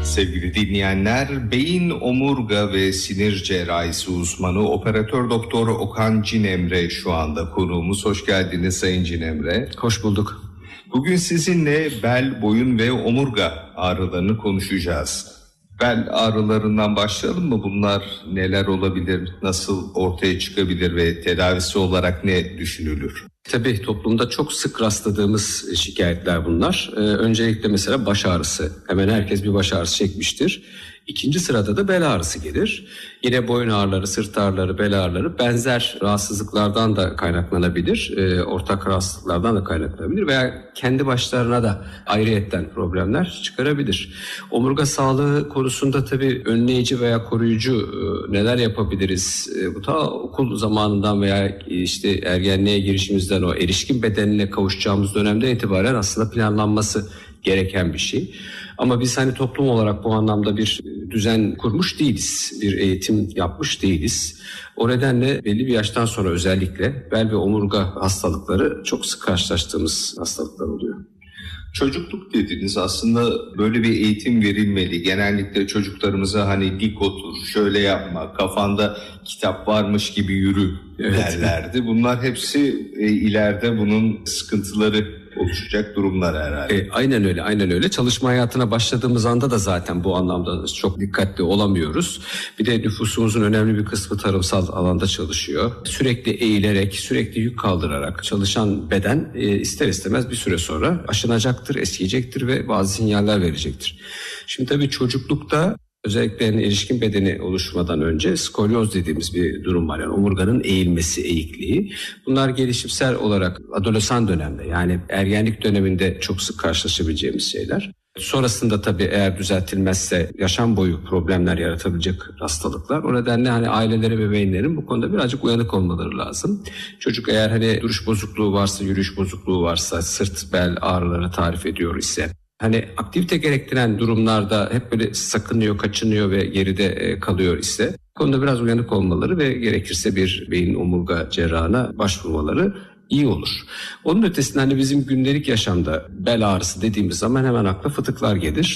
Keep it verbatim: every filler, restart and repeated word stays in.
Sevgili dinleyenler, beyin, omurga ve sinir cerrahisi uzmanı operatör doktor Okan Cinemre şu anda konuğumuz. Hoş geldiniz Sayın Cinemre. Hoş bulduk. Bugün sizinle bel, boyun ve omurga ağrılarını konuşacağız. Bel ağrılarından başlayalım mı? Bunlar neler olabilir, nasıl ortaya çıkabilir ve tedavisi olarak ne düşünülür? Tabii toplumda çok sık rastladığımız şikayetler bunlar. Ee, öncelikle mesela baş ağrısı. Hemen herkes bir baş ağrısı çekmiştir. İkinci sırada da bel ağrısı gelir. Yine boyun ağrıları, sırt ağrıları, bel ağrıları benzer rahatsızlıklardan da kaynaklanabilir. E, ortak rahatsızlıklardan da kaynaklanabilir veya kendi başlarına da ayrıyetten problemler çıkarabilir. Omurga sağlığı konusunda tabii önleyici veya koruyucu e, neler yapabiliriz? E, bu ta okul zamanından veya işte ergenliğe girişimizden o erişkin bedenine kavuşacağımız dönemden itibaren aslında planlanması gereken bir şey. Ama biz hani toplum olarak bu anlamda bir düzen kurmuş değiliz. Bir eğitim yapmış değiliz. O nedenle belli bir yaştan sonra özellikle bel ve omurga hastalıkları çok sık karşılaştığımız hastalıklar oluyor. Çocukluk dediniz, aslında böyle bir eğitim verilmeli. Genellikle çocuklarımıza hani dik otur, şöyle yapma, kafanda kitap varmış gibi yürü derlerdi. Evet. Bunlar hepsi e, ileride bunun sıkıntıları oluşacak durumlar herhalde. E, aynen öyle, aynen öyle. Çalışma hayatına başladığımız anda da zaten bu anlamda çok dikkatli olamıyoruz. Bir de nüfusumuzun önemli bir kısmı tarımsal alanda çalışıyor. Sürekli eğilerek, sürekli yük kaldırarak çalışan beden e, ister istemez bir süre sonra aşınacaktır, eskiyecektir ve bazı sinyaller verecektir. Şimdi tabii çocuklukta özellikle yani erişkin bedeni oluşmadan önce skolyoz dediğimiz bir durum var. Yani omurganın eğilmesi, eğikliği. Bunlar gelişimsel olarak adolesan dönemde, yani ergenlik döneminde çok sık karşılaşabileceğimiz şeyler. Sonrasında tabii eğer düzeltilmezse yaşam boyu problemler yaratabilecek hastalıklar. O nedenle hani ailelere ve bebeğinlerin bu konuda birazcık uyanık olmaları lazım. Çocuk eğer hani duruş bozukluğu varsa, yürüyüş bozukluğu varsa, sırt bel ağrıları tarif ediyor ise, hani aktivite gerektiren durumlarda hep böyle sakınıyor, kaçınıyor ve geride kalıyor ise bu konuda biraz uyanık olmaları ve gerekirse bir beyin omurga cerrahına başvurmaları iyi olur. Onun ötesinde hani bizim gündelik yaşamda bel ağrısı dediğimiz zaman hemen akla fıtıklar gelir.